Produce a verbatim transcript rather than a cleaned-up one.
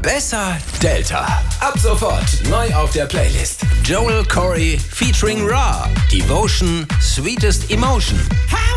Besser Delta. Ab sofort neu auf der Playlist. Joel Corey featuring Ra. Devotion, Sweetest Emotion.